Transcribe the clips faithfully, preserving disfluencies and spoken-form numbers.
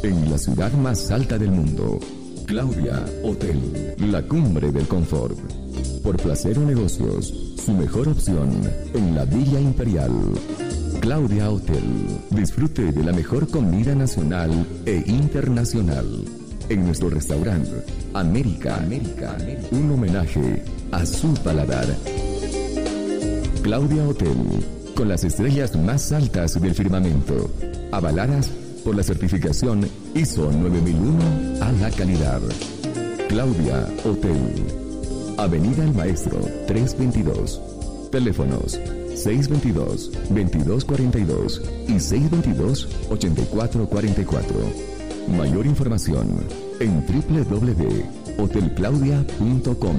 en la ciudad más alta del mundo. Claudia Hotel, la cumbre del confort. Por Placer o Negocios, su mejor opción en la Villa Imperial. Claudia Hotel. Disfrute de la mejor comida nacional e internacional. En nuestro restaurante, América, América, un homenaje a su paladar. Claudia Hotel, con las estrellas más altas del firmamento, avaladas por la certificación I S O nueve mil uno a la calidad. Claudia Hotel, Avenida El Maestro trescientos veintidós. Teléfonos seiscientos veintidós, veintidós cuarenta y dos y seiscientos veintidós, ochenta y cuatro cuarenta y cuatro. Mayor información en doble u doble u doble u punto hotel claudia punto com.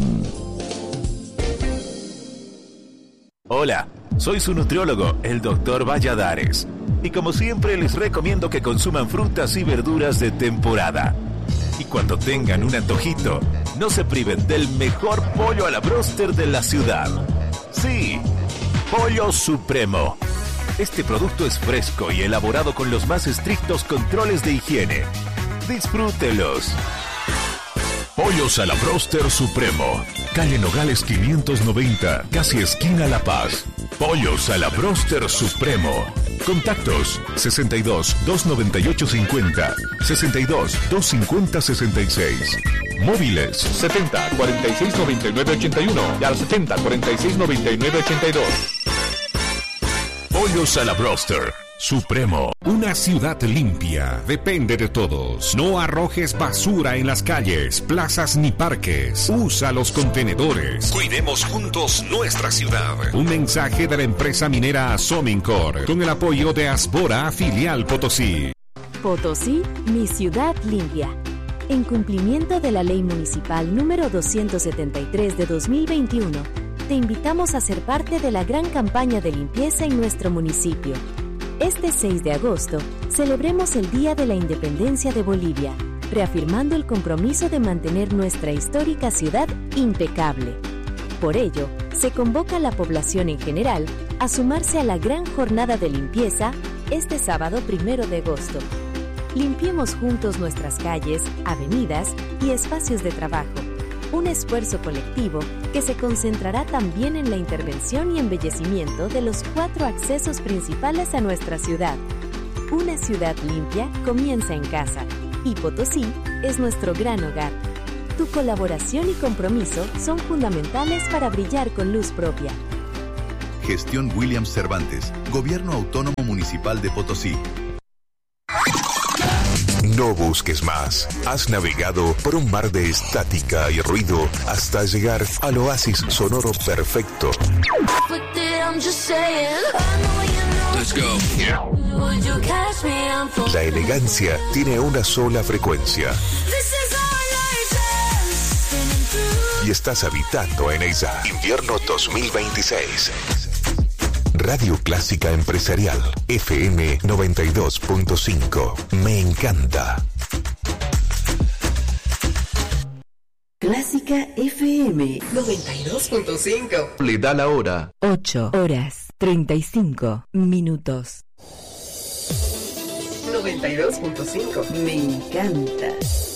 Hola, soy su nutriólogo, el doctor Valladares. Y como siempre les recomiendo que consuman frutas y verduras de temporada. Y cuando tengan un antojito, no se priven del mejor pollo a la bróster de la ciudad. Sí, Pollo Supremo. Este producto es fresco y elaborado con los más estrictos controles de higiene. Disfrútelos. Pollos a la Bróster Supremo. Calle Nogales quinientos noventa, casi esquina La Paz. Pollos a la Bróster Supremo. Contactos sesenta y dos, doscientos noventa y ocho cincuenta, sesenta y dos, doscientos cincuenta, sesenta y seis. Móviles setenta, cuarenta y seis, noventa y nueve, ochenta y uno y al setenta, cuarenta y seis, noventa y nueve, ochenta y dos. Pollos a la Bróster Supremo. Una ciudad limpia depende de todos. No arrojes basura en las calles, plazas ni parques. Usa los contenedores. Cuidemos juntos nuestra ciudad. Un mensaje de la empresa minera Somincor con el apoyo de Asbora, filial Potosí. Potosí, mi ciudad limpia. En cumplimiento de la Ley Municipal número doscientos setenta y tres de dos mil veintiuno, te invitamos a ser parte de la gran campaña de limpieza en nuestro municipio. Este seis de agosto, celebremos el Día de la Independencia de Bolivia, reafirmando el compromiso de mantener nuestra histórica ciudad impecable. Por ello, se convoca a la población en general a sumarse a la gran jornada de limpieza este sábado primero de agosto. Limpiemos juntos nuestras calles, avenidas y espacios de trabajo. Un esfuerzo colectivo que se concentrará también en la intervención y embellecimiento de los cuatro accesos principales a nuestra ciudad. Una ciudad limpia comienza en casa y Potosí es nuestro gran hogar. Tu colaboración y compromiso son fundamentales para brillar con luz propia. Gestión Williams Cervantes, Gobierno Autónomo Municipal de Potosí. No busques más. Has navegado por un mar de estática y ruido hasta llegar al oasis sonoro perfecto. Let's go. Yeah. La elegancia tiene una sola frecuencia. Y estás habitando en ella. Invierno dos mil veintiséis. Radio Clásica Empresarial, F M noventa y dos punto cinco. Me encanta. Clásica F M noventa y dos punto cinco. Le da la hora. ocho horas treinta y cinco minutos. noventa y dos punto cinco. Me encanta.